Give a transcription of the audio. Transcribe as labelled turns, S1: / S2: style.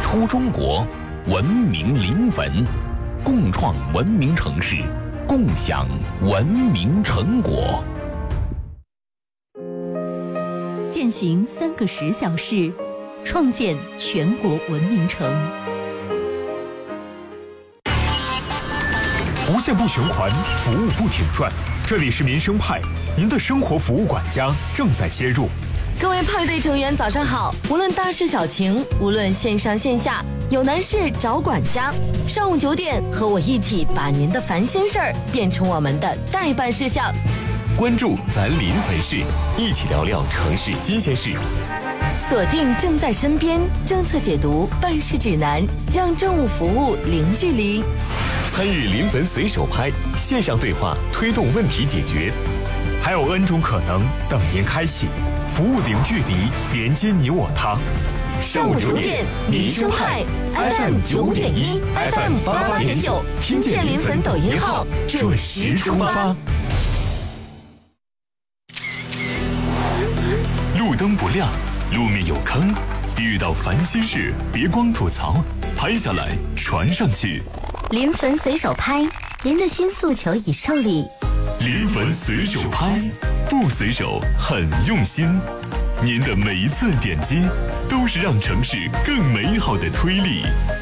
S1: 出中国，文明临汾，共创文明城市，共享文明成果。
S2: 践行3个10小时，创建全国文明城。
S3: 无限不循环，服务不停转。这里是民生派，您的生活服务管家正在切入。
S4: 各位派对成员早上好，无论大事小情，无论线上线下，有难事找管家。上午9点，和我一起把您的烦心事儿变成我们的待办事项。
S5: 关注咱临汾市，一起聊聊城市新鲜事。
S4: 锁定正在身边政策解读办事指南，让政务服务零距离。
S5: 参与临汾随手拍，线上对话推动问题解决。
S3: 还有 N 种可能等您开启，服务零距离，连接你我他。
S4: 上午9点，民生派 FM 9.1 FM 88.9，听见临汾抖音号，准时出发。
S5: 路灯不亮，路面有坑，遇到烦心事别光吐槽，拍下来传上去。
S2: 临汾随手拍，您的新诉求已受理。
S5: 临汾随手拍，不随手很用心。您的每一次点击，都是让城市更美好的推力。